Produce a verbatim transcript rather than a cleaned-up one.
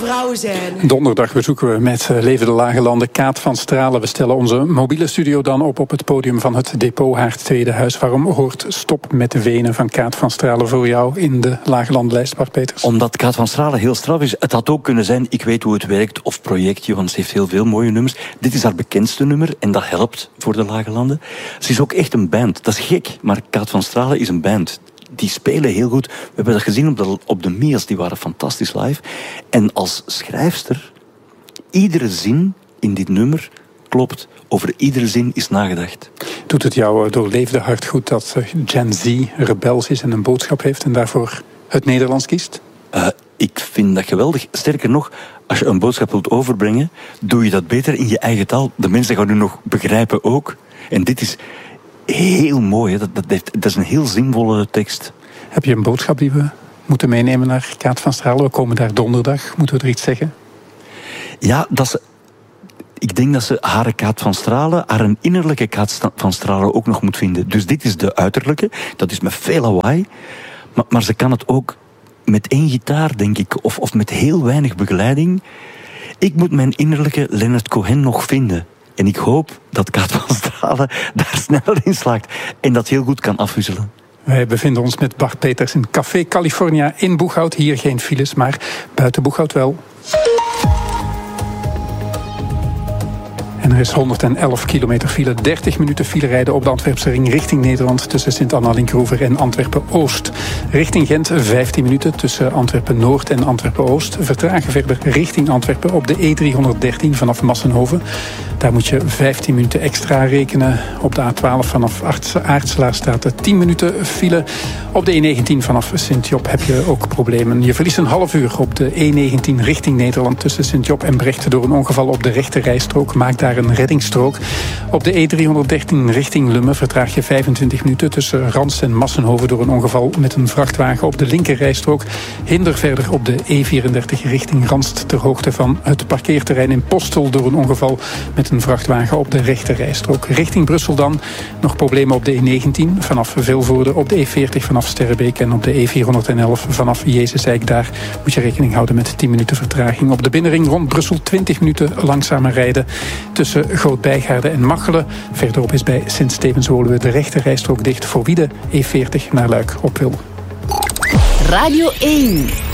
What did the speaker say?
vrouwen zijn. Donderdag bezoeken we met Leven de Lage Landen Kaat van Stralen. We stellen onze mobiele studio dan op op het podium van het depot, haar tweede huis. Waarom hoort Stop met de Wenen van Kaat van Stralen voor jou in de Lage Landenlijst, Bart Peters? Omdat Kaat van Stralen heel straf is. Het had ook kunnen zijn Ik weet hoe het werkt of Projectje, want ze heeft heel veel mooie nummers. Dit is haar bekendste nummer en dat helpt voor de Lage Landen. Ze is ook echt een band. Dat is gek, maar Kaat van Stralen is een band. Die spelen heel goed. We hebben dat gezien op de, op de M I A's, die waren fantastisch live. En als schrijfster, iedere zin in dit nummer klopt. Over iedere zin is nagedacht. Doet het jouw doorleefde hart goed dat Gen Z rebels is en een boodschap heeft en daarvoor het Nederlands kiest? Uh, ik vind dat geweldig. Sterker nog, als je een boodschap wilt overbrengen, doe je dat beter in je eigen taal. De mensen gaan u nog begrijpen ook. En dit is heel mooi. Hè. Dat, dat, heeft, dat is een heel zinvolle tekst. Heb je een boodschap die we moeten meenemen naar Kaat van Stralen? We komen daar donderdag. Moeten we er iets zeggen? Ja, dat ze, ik denk dat ze haar Kaat van Stralen, haar innerlijke Kaat van Stralen ook nog moet vinden. Dus dit is de uiterlijke. Dat is met veel lawaai. Maar, maar ze kan het ook met één gitaar, denk ik. Of, of met heel weinig begeleiding. Ik moet mijn innerlijke Leonard Cohen nog vinden. En ik hoop dat Kaat van Stralen daar sneller in slaagt. En dat heel goed kan afwisselen. Wij bevinden ons met Bart Peters in Café California in Boeghout. Hier geen files, maar buiten Boeghout wel. En er is honderdelf kilometer file, dertig minuten file rijden op de Antwerpse ring richting Nederland tussen Sint-Anna-Linkroever en Antwerpen-Oost. Richting Gent vijftien minuten tussen Antwerpen-Noord en Antwerpen-Oost. Vertragen verder richting Antwerpen op de E driehonderddertien vanaf Massenhoven. Daar moet je vijftien minuten extra rekenen. Op de A twaalf vanaf Aartselaar staat er tien minuten file. Op de E negentien vanaf Sint-Job heb je ook problemen. Je verliest een half uur op de E negentien richting Nederland tussen Sint-Job en Brecht door een ongeval op de rechte rijstrook. Maak daar een reddingsstrook. Op de E driehonderddertien richting Lummen vertraag je vijfentwintig minuten tussen Rans en Massenhoven door een ongeval met een vrachtwagen op de linker rijstrook. Hinder verder op de E vierendertig richting Ranst ter hoogte van het parkeerterrein in Postel door een ongeval met een vrachtwagen op de rechter rijstrook. Richting Brussel dan nog problemen op de E negentien vanaf Vilvoorde, op de E veertig vanaf Sterrebeek en op de E vierhonderdelf vanaf Jezezijk. Daar moet je rekening houden met tien minuten vertraging. Op de binnenring rond Brussel twintig minuten langzamer rijden tussen Groot-Bijgaarden en Machelen. Verderop is bij Sint-Stevens-Woluwe de rechter rijstrook dicht voor wie de E veertig naar Luik op wil. Radio één.